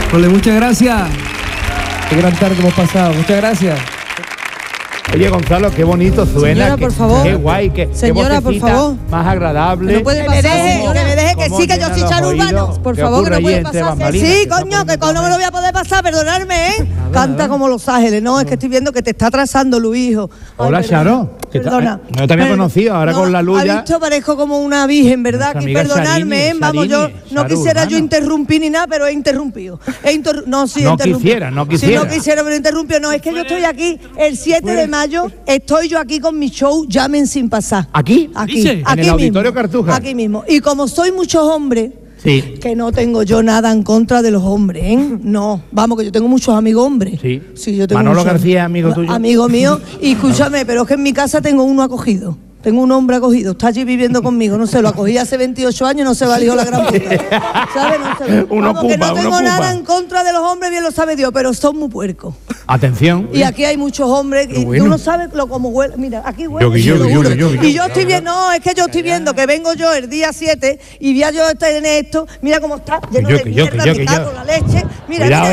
Ole, muchas gracias. Qué gran tarde hemos pasado. Muchas gracias. Oye, Gonzalo, qué bonito suena. Señora, por favor. Qué guay, Señora, por favor. Más agradable. No puede pasar, que me deje, que sí, que yo soy Charo Urbano. Por favor, que no puede pasar. Sí, coño, que no me lo voy a poder pasar, perdonadme, ¿eh? Canta como Los Ángeles, no, es que estoy viendo que te está atrasando, Luis, hijo. Hola, Charo. Perdona. No te había conocido, ahora con la luz ya. Ha visto, parezco como una virgen, ¿verdad? Que perdonadme, vamos, yo no quisiera yo interrumpir ni nada, pero he interrumpido. No quisiera, Si no quisiera, pero interrumpió. No, es que yo estoy aquí el 7 de mayo, estoy yo aquí con mi show Llamen sin pasar. ¿Aquí? Aquí ¿En el Auditorio Cartuja? Aquí mismo. Y como soy muchos hombres, sí, que no tengo yo nada en contra de los hombres, ¿eh? No, vamos, que yo tengo muchos amigos hombres. Sí, yo tengo Manolo García, amigo tuyo. Amigo mío, y escúchame, pero es que en mi casa tengo uno acogido. Tengo un hombre acogido, está allí viviendo conmigo, no sé, lo acogí hace 28 años, no se valió la gran puta. ¿Sabes? No sé. Que no tengo nada en contra de los hombres, bien lo sabe Dios, pero son muy puercos. Atención. Y aquí hay muchos hombres, y tú no sabes cómo huele. Mira, aquí huele. Y yo estoy viendo, no, es que yo estoy viendo que vengo yo el día 7 y voy a yo estar en esto, mira cómo está, lleno de mierda, me cago en la leche. Mira,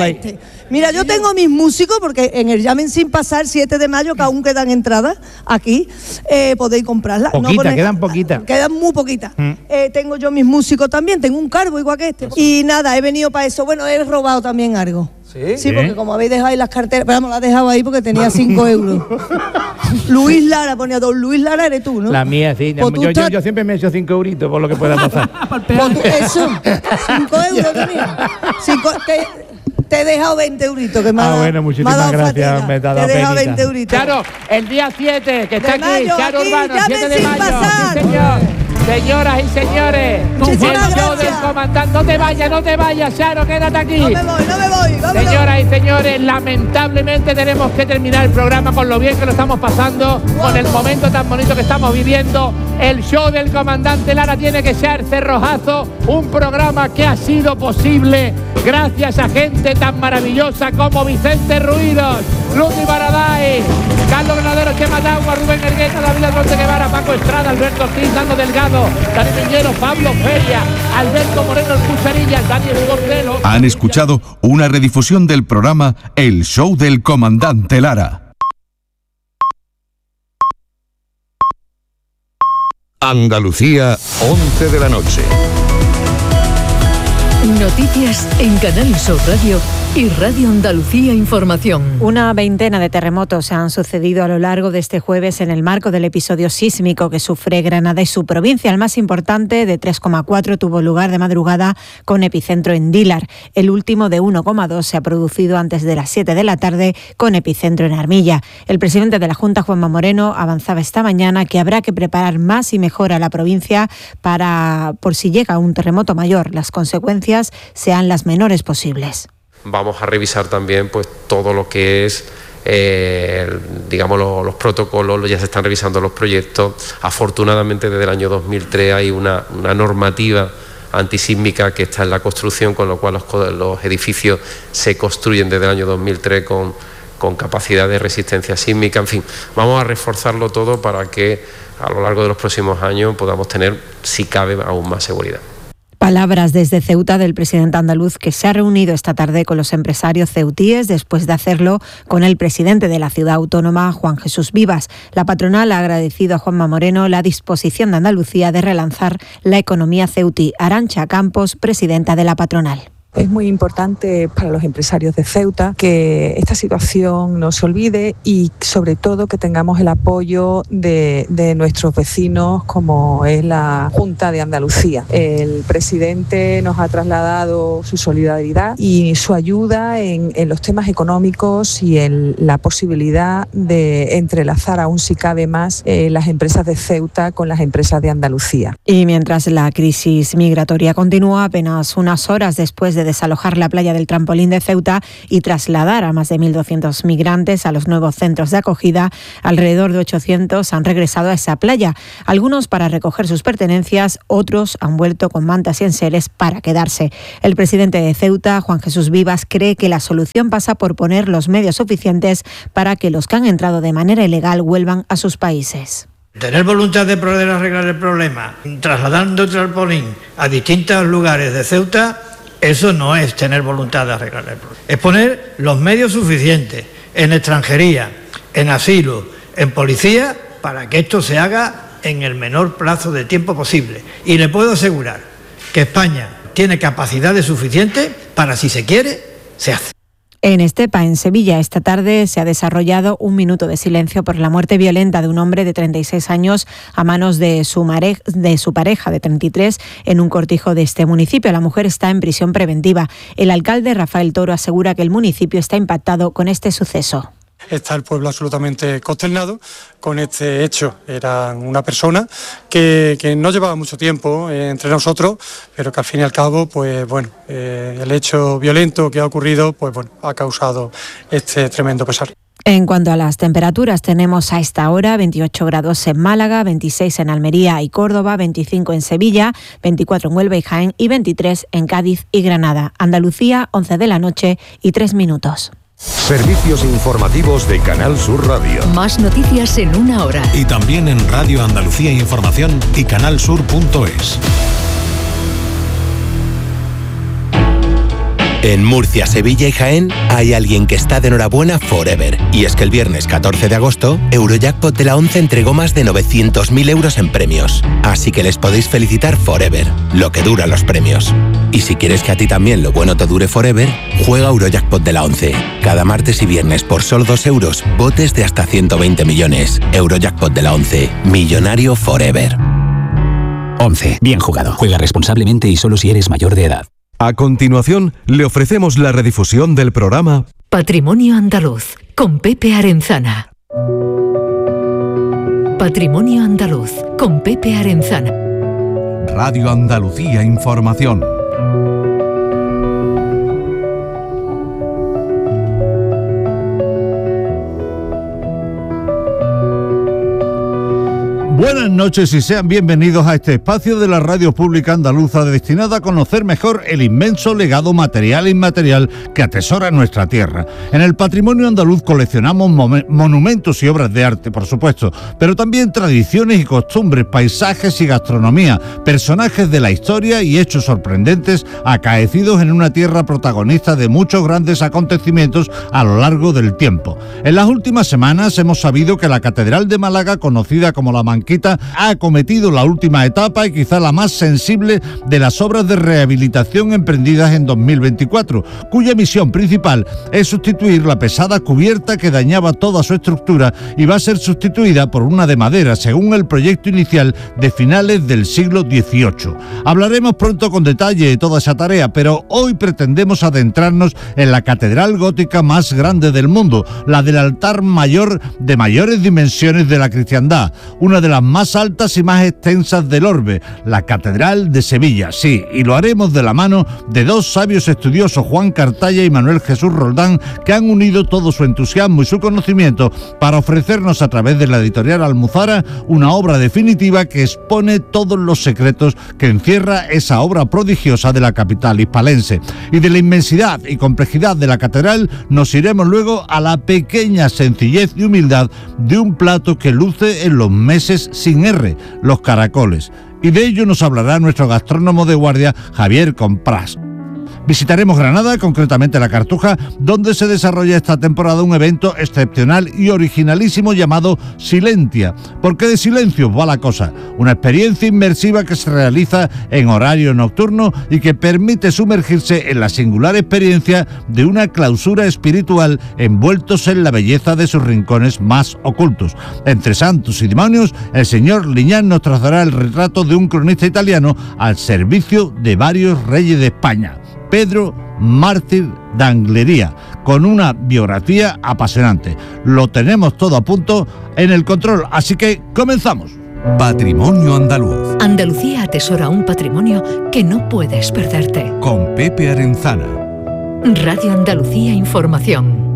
Mira, yo tengo mis músicos, porque en el Llamen sin pasar, 7 de mayo, que aún quedan entradas aquí, podéis comprarlas. Quedan poquitas. Quedan muy poquitas. Tengo yo mis músicos también, tengo un cargo igual que este. Y nada, he venido para eso. Bueno, he robado también algo. Sí, porque como habéis dejado ahí las carteras, pero me las he dejado ahí porque tenía 5 euros. Luis Lara ponía, don Luis Lara eres tú, ¿no? La mía, sí. Yo siempre me he hecho 5 euritos por lo que pueda pasar. Eso, 5 euros tenía. Te he dejado 20 euritos que me ha dado. Bueno, muchísimas gracias. Me he dejado 20 euritos. Claro, el día 7, que está aquí, Charo Urbano, 7 de mayo. Pasar. Sí, señor. Señoras y señores, el show del comandante. No te vayas, Charo, quédate aquí. No me voy. Vámonos. Señoras y señores, lamentablemente tenemos que terminar el programa con lo bien que lo estamos pasando, con el momento tan bonito que estamos viviendo. El show del comandante Lara tiene que ser cerrojazo, un programa que ha sido posible gracias a gente tan maravillosa como Vicente Ruidos, Lucy Baraday, Carlos Granadero, Chema Tagua, Rubén Ergueta, David Alfonso Guevara, Paco Estrada, Alberto Ortiz, Nando Delgado, Dani Piñero, Pablo Feria, Alberto Moreno, El Cucharillas, Daniel Gortelo. Han escuchado una redifusión del programa El Show del Comandante Lara. Andalucía, 11 de la noche. Noticias en Canal Sur Radio y Radio Andalucía Información. Una veintena de terremotos se han sucedido a lo largo de este jueves en el marco del episodio sísmico que sufre Granada y su provincia. El más importante, de 3,4, tuvo lugar de madrugada con epicentro en Dílar. El último, de 1,2, se ha producido antes de las 7 de la tarde con epicentro en Armilla. El presidente de la Junta, Juanma Moreno, avanzaba esta mañana que habrá que preparar más y mejor a la provincia por si llega un terremoto mayor, las consecuencias sean las menores posibles. Vamos a revisar también pues todo lo que es los protocolos, ya se están revisando los proyectos. Afortunadamente desde el año 2003 hay una normativa antisísmica que está en la construcción, con lo cual los edificios se construyen desde el año 2003 con capacidad de resistencia sísmica. En fin, vamos a reforzarlo todo para que a lo largo de los próximos años podamos tener, si cabe, aún más seguridad. Palabras desde Ceuta del presidente andaluz, que se ha reunido esta tarde con los empresarios ceutíes después de hacerlo con el presidente de la ciudad autónoma, Juan Jesús Vivas. La patronal ha agradecido a Juanma Moreno la disposición de Andalucía de relanzar la economía ceutí. Arantxa Campos, presidenta de la patronal. Es muy importante para los empresarios de Ceuta que esta situación no se olvide y sobre todo que tengamos el apoyo de nuestros vecinos, como es la Junta de Andalucía. El presidente nos ha trasladado su solidaridad y su ayuda en los temas económicos y en la posibilidad de entrelazar aún si cabe más las empresas de Ceuta con las empresas de Andalucía. Y mientras la crisis migratoria continúa, apenas unas horas después de desalojar la playa del Trampolín de Ceuta y trasladar a más de 1.200 migrantes a los nuevos centros de acogida, alrededor de 800 han regresado a esa playa. Algunos para recoger sus pertenencias, otros han vuelto con mantas y enseres para quedarse. El presidente de Ceuta, Juan Jesús Vivas, cree que la solución pasa por poner los medios suficientes para que los que han entrado de manera ilegal vuelvan a sus países. Tener voluntad de poder arreglar el problema, trasladando el trampolín a distintos lugares de Ceuta, Eso no es tener voluntad de arreglar el problema. Es poner los medios suficientes en extranjería, en asilo, en policía, para que esto se haga en el menor plazo de tiempo posible. Y le puedo asegurar que España tiene capacidades suficientes para, si se quiere, se hace. En Estepa, en Sevilla, esta tarde se ha desarrollado un minuto de silencio por la muerte violenta de un hombre de 36 años a manos de su pareja de 33 en un cortijo de este municipio. La mujer está en prisión preventiva. El alcalde Rafael Toro asegura que el municipio está impactado con este suceso. Está el pueblo absolutamente consternado con este hecho. Era una persona que no llevaba mucho tiempo entre nosotros, pero que al fin y al cabo, pues bueno, el hecho violento que ha ocurrido, pues bueno, ha causado este tremendo pesar. En cuanto a las temperaturas, tenemos a esta hora 28 grados en Málaga, 26 en Almería y Córdoba, 25 en Sevilla, 24 en Huelva y Jaén y 23 en Cádiz y Granada. Andalucía, 11 de la noche y 3 minutos. Servicios informativos de Canal Sur Radio. Más noticias en una hora. Y también en Radio Andalucía Información y canalsur.es. En Murcia, Sevilla y Jaén hay alguien que está de enhorabuena forever. Y es que el viernes 14 de agosto, Eurojackpot de la 11 entregó más de 900.000 euros en premios. Así que les podéis felicitar forever, lo que duran los premios. Y si quieres que a ti también lo bueno te dure forever, juega Eurojackpot de la 11. Cada martes y viernes por solo 2 euros, botes de hasta 120 millones. Eurojackpot de la 11. Millonario forever. 11. Bien jugado. Juega responsablemente y solo si eres mayor de edad. A continuación, le ofrecemos la redifusión del programa Patrimonio Andaluz, con Pepe Arenzana. Patrimonio Andaluz, con Pepe Arenzana. Radio Andalucía Información. Buenas noches y sean bienvenidos a este espacio de la radio pública andaluza destinado a conocer mejor el inmenso legado material e inmaterial que atesora nuestra tierra. En el patrimonio andaluz coleccionamos monumentos y obras de arte, por supuesto, pero también tradiciones y costumbres, paisajes y gastronomía, personajes de la historia y hechos sorprendentes acaecidos en una tierra protagonista de muchos grandes acontecimientos a lo largo del tiempo. En las últimas semanas hemos sabido que la Catedral de Málaga, conocida como la Manquita, ha acometido la última etapa y quizá la más sensible de las obras de rehabilitación emprendidas en 2024, cuya misión principal es sustituir la pesada cubierta que dañaba toda su estructura y va a ser sustituida por una de madera, según el proyecto inicial de finales del siglo XVIII. Hablaremos pronto con detalle de toda esa tarea, pero hoy pretendemos adentrarnos en la catedral gótica más grande del mundo, la del altar mayor de mayores dimensiones de la cristiandad, una de las más altas y más extensas del orbe, la Catedral de Sevilla. Sí, y lo haremos de la mano de dos sabios estudiosos, Juan Cartaya y Manuel Jesús Roldán, que han unido todo su entusiasmo y su conocimiento para ofrecernos a través de la editorial Almuzara una obra definitiva que expone todos los secretos que encierra esa obra prodigiosa de la capital hispalense. Y de la inmensidad y complejidad de la catedral nos iremos luego a la pequeña sencillez y humildad de un plato que luce en los meses sin R, los caracoles. Y de ello nos hablará nuestro gastrónomo de guardia, Javier Comprás. Visitaremos Granada, concretamente La Cartuja, donde se desarrolla esta temporada un evento excepcional y originalísimo llamado Silentia. ¿Por qué de silencio va la cosa? Una experiencia inmersiva que se realiza en horario nocturno y que permite sumergirse en la singular experiencia de una clausura espiritual envueltos en la belleza de sus rincones más ocultos. Entre santos y demonios, el señor Liñán nos trazará el retrato de un cronista italiano al servicio de varios reyes de España. Pedro Mártir de Anglería, con una biografía apasionante. Lo tenemos todo a punto en el control, así que comenzamos. Patrimonio Andaluz. Andalucía atesora un patrimonio que no puedes perderte. Con Pepe Arenzana. Radio Andalucía Información.